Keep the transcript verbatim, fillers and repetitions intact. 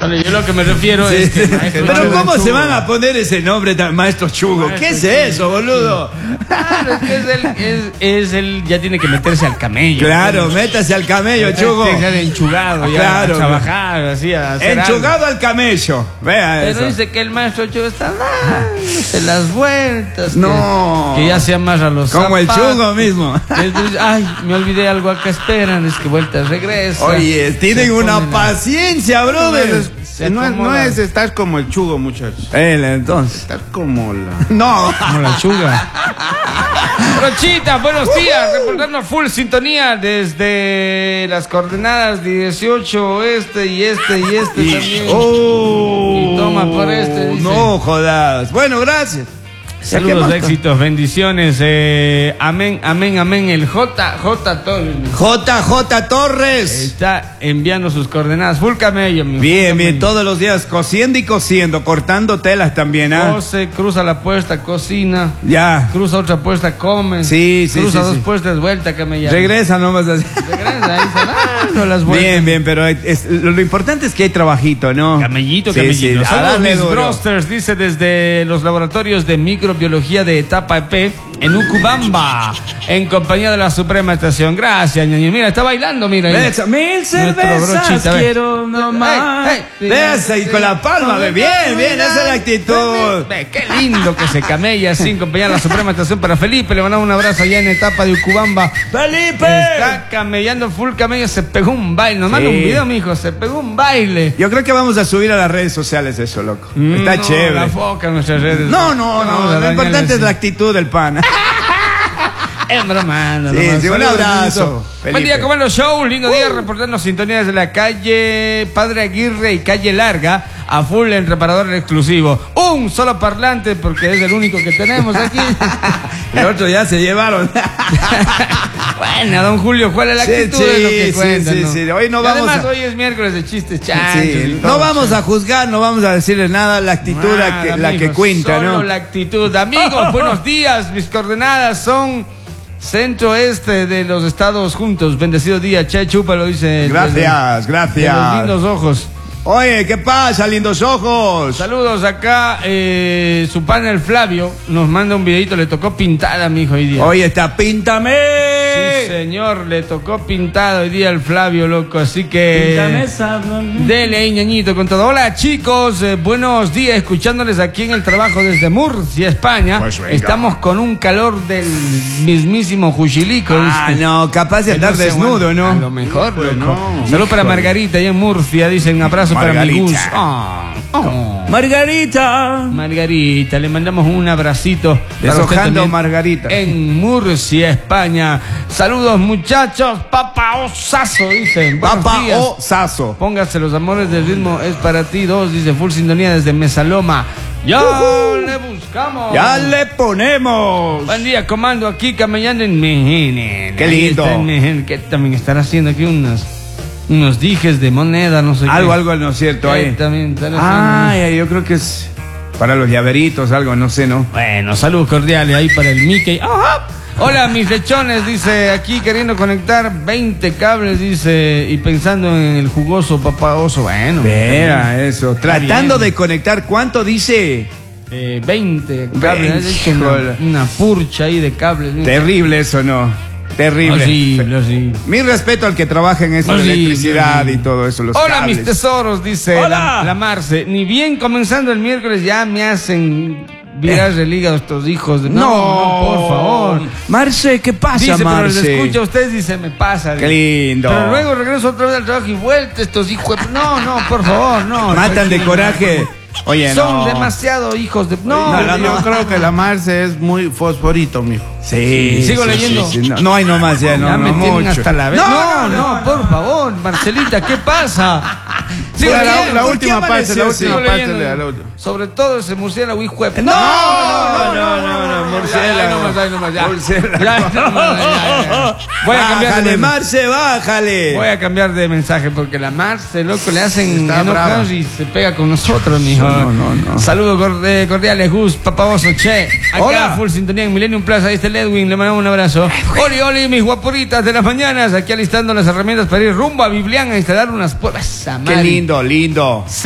Vale, yo lo que me refiero Sí. es que maestro Pero Chugo, ¿cómo Chugo. se van a poner ese nombre tan maestro Chugo? Maestro ¿Qué es Chugo. eso, boludo? Claro, es que es el, es, es el, ya tiene que meterse al camello. Claro, métase al camello, Chugo. Tiene que ser enchugado, ya, Claro. a trabajar, así, a hacer Enchugado al camello. Vea algo. Pero eso. dice que el maestro Chugo está dándose las vueltas. No. Que, que ya se amarra los Como el zapatos. Chugo mismo. Entonces, ay, me olvidé algo acá, esperan, es que vuelta regresa. Oye, tienen Se una ponen a- paciencia, brother. Se No es, no acomodan. es estar como el Chugo, muchachos. Él, entonces. Estar como la... No. Como la chuga. Brochita, buenos días. Reportando full sintonía desde las coordenadas dieciocho oeste y este y este Y, también. oh, Y toma por este, dice. No jodas. Bueno, gracias. Saludos, ¿Qué éxitos, bendiciones. eh, amén, amén, amén. El J J Torres J J Torres. está enviando sus coordenadas. Full camello, mi Bien, full bien, camello. todos los días cosiendo y cosiendo, cortando telas también, ¿ah? José cruza la puerta, cocina. Ya. Cruza otra puerta, come. Sí, sí, Cruza sí, dos sí. puertas, vuelta, camella. Regresa nomás así. Regresa, ahí se dando las vueltas. Bien, bien, pero es- lo, lo importante es que hay trabajito, ¿no? Camellito, Sí, camellito. sí, a Saludos, darle mis duro. brosters, dice desde los laboratorios de microbiología de etapa E P en Ucubamba, en compañía de la Suprema Estación. Gracias, ñaño. Mira, está bailando, mira. ahí. Ves, mil Nuestro cervezas brochita, ve. quiero nomás. Ey, ey. Ves, y con la palma, ve. Bien, bien, esa es la actitud. Ve, qué lindo que se camella así en compañía de la Suprema Estación para Felipe. Le mandamos un abrazo allá en etapa de Ucubamba. ¡Felipe! Está camellando full camello, se pegó un baile. Nos manda Sí. un video, mijo, se pegó un baile. Yo creo que vamos a subir a las redes sociales eso, loco. Está No, chévere. La foca en nuestras redes. No, no, Vamos a no. Lo dañarle importante es así. la actitud del pan. Es bromando, Sí, nomás. sí, un Saludos, abrazo, Benito. Felipe. Buen día, Comando Show. Lindo día, reportando sintonías de la calle Padre Aguirre y calle Larga. A full en reparador exclusivo. Un solo parlante, porque es el único que tenemos aquí. El otro ya se llevaron. Bueno, don Julio, ¿cuál es la Sí, actitud sí, de lo que sí, cuentan, sí, no? sí. Hoy no Y vamos además, a- hoy es miércoles de chistes chanchos. Sí, y no todo. vamos a juzgar, no vamos a decirle nada, la actitud la Nada, que, la que amigos, cuenta, solo ¿no? la actitud. Amigos, buenos días. Mis coordenadas son centro-este de los Estados Juntos. Bendecido día, Che Chupa, lo dice. Gracias, De los gracias. lindos ojos. Oye, ¿qué pasa, lindos ojos? Saludos acá. Eh, su panel Flavio nos manda un videito. Le tocó pintada, mi hijo, hoy día. Oye, está, píntame. Sí, señor, le tocó pintada hoy día al Flavio, loco. Así que. Dele ahí, ñañito, con todo. Hola, chicos. eh, buenos días. Escuchándoles aquí en el trabajo desde Murcia, España. Pues venga. Estamos con un calor del mismísimo Juchilico. Ah, dice. no, capaz de Que no andar se desnudo, aguanta. A lo ¿no? mejor, Híjole, loco. no. Salud para Margarita, allá en Murcia. Dicen un abrazo para mi Margarita. Gus. Ah, oh. Margarita. Margarita, le mandamos un abracito. para usted Deshojando también Margarita. En Murcia, España. Saludos, muchachos. Papa Osazo, dicen. Buenos Papa días. o Saso. Póngase los amores del ritmo, es para ti. Dos, dice full sintonía desde Mesaloma. Ya le buscamos. Ya le ponemos. Buen día, comando aquí camellando en Mejene. Qué Ahí lindo. está en Mejene, que también estará haciendo aquí unos, unos dijes de moneda, no sé Algo, qué. algo, ¿no es cierto? Ahí Ahí. también estará Ay, haciendo. ay, yo creo que es para los llaveritos, algo, no sé, ¿no? Bueno, saludos cordiales ahí para el Mickey. ¡Ajá! Hola, mis lechones, dice aquí queriendo conectar veinte cables, dice, y pensando en el jugoso papá oso. Bueno, Vea eso. Tratando bien. de conectar, ¿cuánto dice? eh, veinte cables, veinte, has hecho una, joder. una purcha ahí de cables. mira. Terrible eso, ¿no? Terrible. Horrible, horrible. Mi respeto al que trabaja en eso de Horrible, electricidad horrible. y todo eso, los Hola, cables. mis tesoros, dice Hola. la, la Marce. Ni bien comenzando el miércoles ya me hacen virar el hígado estos hijos de... No, no, por favor. Marce, ¿qué pasa, Dice, pero les Marce? escucha a ustedes y se me pasa. Qué dice. lindo. Pero luego regreso otra vez al trabajo y vuelta estos hijos. de- No, no, por favor, no. Matan de coraje. Oye, Son no. demasiado hijos de... No, No, no, yo no. creo que la Marce es muy fosforito, mijo. Sí, Sigo sí, leyendo. sí, sí. No, no hay nomás ya, no, Ya no me tienen mucho. hasta la vez. No, no, por favor, Marcelita, ¿qué pasa? Sigo La, la- leyendo. la ¿por qué última parte, amaneció la así? última Sigo parte leyendo. de la última. Sobre todo ese murciélago hijo de... No, no, no, no, no, Ahí murciélago. nomás, ahí nomás, ya. Murciélago. Ya, ya, nomás, ya, ya, ya. Voy a cambiar Bájale, de Marce, bájale. Voy a cambiar de mensaje porque la Marce, loco, le hacen Está enojar brava. y se pega con nosotros, mijo. No, no, no. Saludos cor- eh, cordiales, Gus, papaboso, che. Acá, Hola. full sintonía en Millennium Plaza, ahí está el Edwin, le mandamos un abrazo. Oli, oli, mis guapuritas de las mañanas, aquí alistando las herramientas para ir rumbo a Biblián a instalar unas pruebas. Qué lindo, lindo.